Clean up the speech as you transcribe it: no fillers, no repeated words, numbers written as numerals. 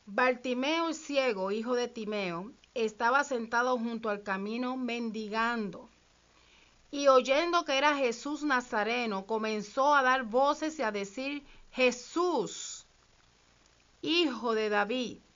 Bartimeo el ciego, hijo de Timeo, estaba sentado junto al camino mendigando. Y oyendo que era Jesús Nazareno, comenzó a dar voces y a decir: Jesús, hijo de David,